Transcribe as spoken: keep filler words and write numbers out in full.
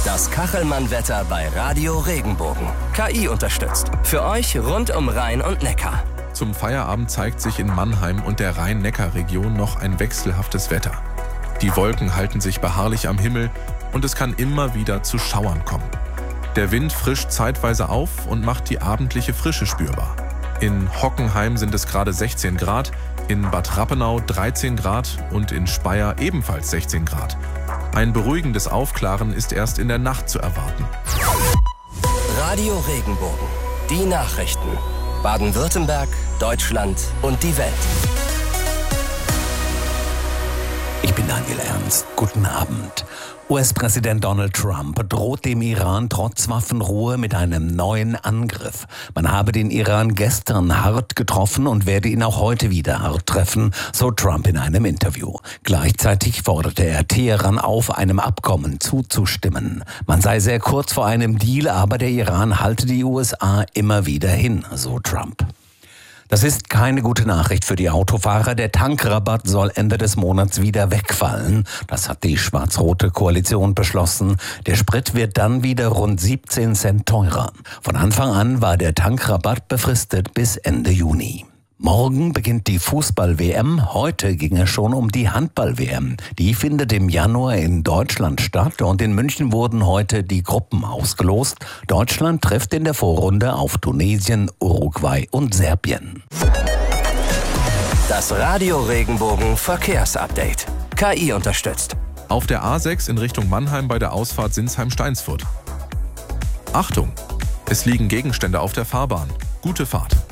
Das Kachelmann-Wetter bei Radio Regenbogen. K I unterstützt. Für euch rund um Rhein und Neckar. Zum Feierabend zeigt sich in Mannheim und der Rhein-Neckar-Region noch ein wechselhaftes Wetter. Die Wolken halten sich beharrlich am Himmel und es kann immer wieder zu Schauern kommen. Der Wind frischt zeitweise auf und macht die abendliche Frische spürbar. In Hockenheim sind es gerade sechzehn Grad, in Bad Rappenau dreizehn Grad und in Speyer ebenfalls sechzehn Grad. Ein beruhigendes Aufklaren ist erst in der Nacht zu erwarten. Radio Regenbogen. Die Nachrichten. Baden-Württemberg, Deutschland und die Welt. Ich bin Daniel Ernst. Guten Abend. U S-Präsident Donald Trump droht dem Iran trotz Waffenruhe mit einem neuen Angriff. Man habe den Iran gestern hart getroffen und werde ihn auch heute wieder hart treffen, so Trump in einem Interview. Gleichzeitig forderte er Teheran auf, einem Abkommen zuzustimmen. Man sei sehr kurz vor einem Deal, aber der Iran halte die U S A immer wieder hin, so Trump. Das ist keine gute Nachricht für die Autofahrer. Der Tankrabatt soll Ende des Monats wieder wegfallen. Das hat die schwarz-rote Koalition beschlossen. Der Sprit wird dann wieder rund siebzehn Cent teurer. Von Anfang an war der Tankrabatt befristet bis Ende Juni. Morgen beginnt die Fußball-W M. Heute ging es schon um die Handball-W M. Die findet im Januar in Deutschland statt und in München wurden heute die Gruppen ausgelost. Deutschland trifft in der Vorrunde auf Tunesien, Uruguay und Serbien. Das Radio Regenbogen Verkehrsupdate. K I unterstützt. Auf der A sechs in Richtung Mannheim bei der Ausfahrt Sinsheim-Steinsfurt. Achtung! Es liegen Gegenstände auf der Fahrbahn. Gute Fahrt.